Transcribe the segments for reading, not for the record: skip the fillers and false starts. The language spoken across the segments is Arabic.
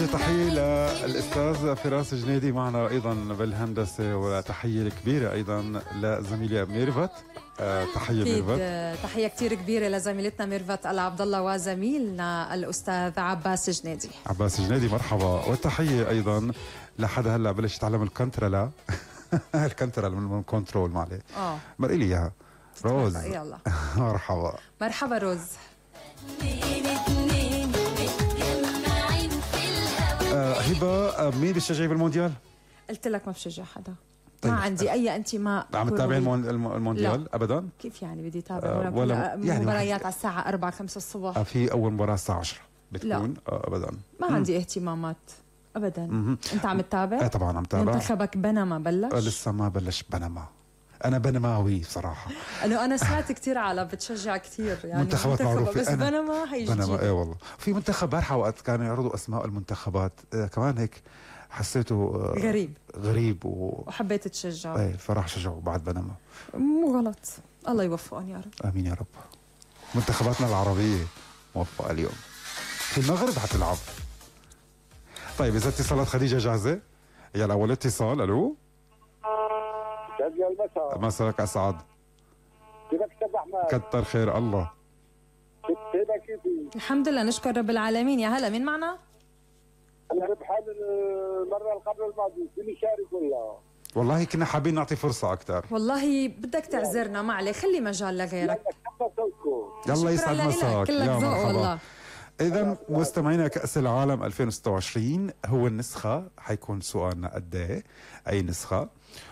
نوجه تحية للأستاذ فراس جنيدي معنا أيضا بالهندسة، وتحية الكبيرة أيضا لزميلي ميرفت. تحية ميرفت. تحية كتير كبيرة لزميلتنا ميرفت العبد الله وزميلنا الأستاذ عباس جنيدي. عباس جنيدي مرحبا. والتحية أيضا لحدا هلا بلش يتعلم الكنترلا الكنترلا من كنترول معلي. مرقي لي إياها روز. يلا مرحبا. مرحبا روز. هبه، مين بتشجعي بالمونديال؟ قلت لك ما بشجع حدا. طيب. ما عندي اي انتماء. عم تتابعين المونديال؟ لا. ابدا. كيف يعني بدي اتابع ولا مباريات على الساعه 4 5 الصبح؟ في اول مباراه الساعه 10 بتكون. ابدا ما عندي اهتمامات ابدا. انت عم تتابع؟ طبعا عم تابع. منتخبك بنما بلش؟ لسه ما بلش بنما. انا بنماوي بصراحه. انا سمعت كثير على بتشجع كثير يعني منتخبات معروفه، بس بنما هي بنما. ايه والله في منتخب بارحه وقت كانوا يعرضوا اسماء المنتخبات كمان هيك حسيته غريب وحبيت تشجعه. ايه فراح شجعه بعد بنما. مو غلط، الله يوفقهم يا رب. امين يا رب. منتخباتنا العربيه موفقه اليوم. في المغرب حتلعب. طيب اذا اتصالات خديجه جاهزه؟ يلا اول اتصال. الو. يا المساء. مساك اسعد. كيفك استاذ احمد؟ كتر خير الله. كيفك؟ الحمد لله نشكر رب العالمين. يا هلا، مين معنا؟ انا ربحان المره اللي قبل الماضيه، بدي شارك ولا؟ والله كنا حابين نعطي فرصه اكثر. والله بدك تعذرنا، ما عليه، خلي مجال لغيرك. يلا يسعد مساك. كلك ذوق والله. إذا مستمعينا، كأس العالم 2026 هو النسخة، حيكون سؤالنا قد ايه أي نسخة،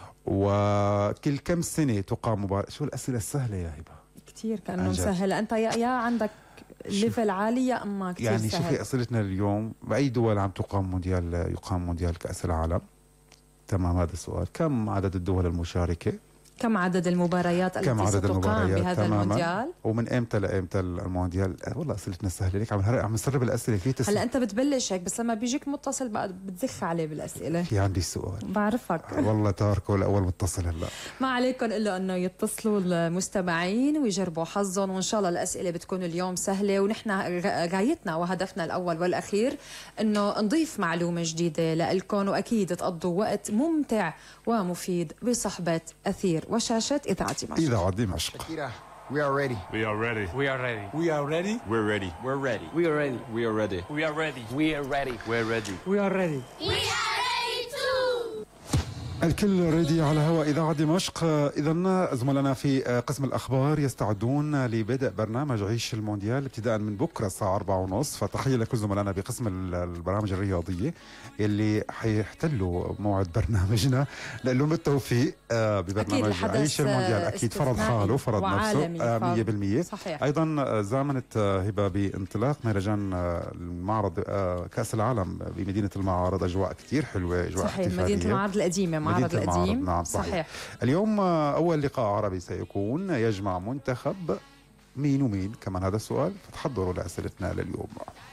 وكل كم سنة تقام مباراة. شو الأسئلة السهلة يا هبة؟ كثير كأنه مسهلة. أنت يا عندك ليفل عالي يا أما كثير يعني سهل. شوفي أسئلتنا اليوم، بأي دول عم يقام مونديال كأس العالم؟ تمام، هذا السؤال. كم عدد الدول المشاركة؟ كم عدد المباريات التي ستقام بهذا المونديال؟ ومن امتى لامتى المونديال؟ والله اسئلتنا سهله ليك. عم نسرب الاسئله في هلا انت بتبلش هيك، بس لما بيجيك متصل بقى بتزخ عليه بالاسئله. في عندي سؤال بعرفك. والله تاركه لاول متصل هلا. ما عليكم الا انه يتصلوا المستمعين ويجربوا حظهم، وان شاء الله الاسئله بتكون اليوم سهله. ونحن غايتنا وهدفنا الاول والاخير انه نضيف معلومه جديده لكم، واكيد تقضوا وقت ممتع ومفيد بصحبه اثير وشاشة إذاعة دمشق. إذاعة دمشق. We are ready. We are ready. We are ready. We are ready. We're ready. We're ready. We are ready. We are ready. We are ready. We are ready. We're ready. We are ready. We are ready too. الكل ريدي على هواء إذاعة دمشق. إذا زملائنا في قسم الأخبار يستعدون لبدء برنامج عيش المونديال ابتداء من بكرة الساعة 4:30. فتحية لكل زملائنا بقسم البرامج الرياضية اللي حيحتلوا موعد برنامجنا. نقول لهم بالتوفيق ببرنامج عيش المونديال. أكيد فرض حاله، فرض نفسه 100%. صحيح. أيضا زامنت هبة بانطلاق مهرجان المعرض كأس العالم بمدينة المعارض. أجواء كتير حلوة، أجواء صحيح. احتفالية. مدينة المعارض القديمة، معرض القديم. نعم صحيح. اليوم أول لقاء عربي سيكون يجمع منتخب مين ومين؟ كمان هذا السؤال، فتحضروا لأسئلتنا لليوم.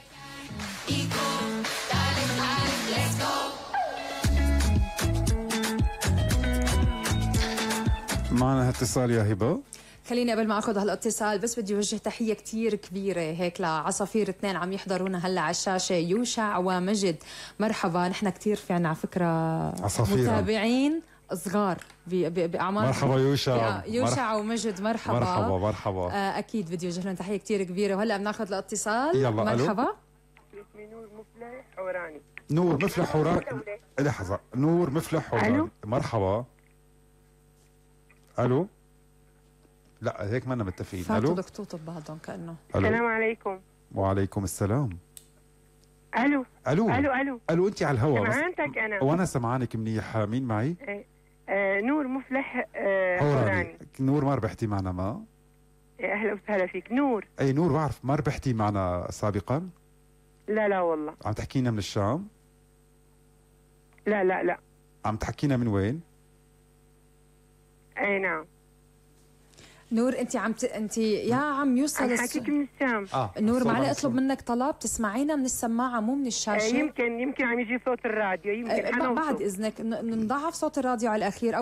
معنا اتصال يا هبة. خليني قبل ما اخذ هالاتصال بس بدي اوجه تحيه كثير كبيره هيك لعصافير اثنين عم يحضرونا هلا على الشاشه، يوشع ومجد. مرحبا. نحن كثير في عنا على فكره عصافير متابعين صغار باعمار. مرحبا يوشع. يوشع ومجد مرحبا. مرحبا مرحبا. اكيد بدي اوجه لهم تحيه كثير كبيره. وهلا بناخذ الاتصال. يلا. مرحبا. اسمي نور مفلح حوراني. نور مفلح حوراني. لحظه. نور مفلح حوراني. مرحبا. الو. لا هيك ما متفقين. فاتوا دكتوط ببعضهم كأنه. السلام عليكم. وعليكم السلام. الو الو الو الو الو. انت على الهواء. سمعانتك انا. وانا سمعانك منيح. مين معي؟ نور مفلح حوراني. نور ما ربحتي معنا ما؟ اهلا وسهلا فيك نور. اي نور بعرف. ما ربحتي معنا سابقا؟ لا والله. عم تحكينا من الشام؟ لا. عم تحكينا من وين؟ اي نعم. نور انت يا عم يوصل عم حكيك من الشام. نور معلي اطلب منك طلب تسمعينا من السماعه مو من الشاشه. يمكن عم يجي صوت الراديو. يمكن بعد اذنك نضعف صوت الراديو على الاخير.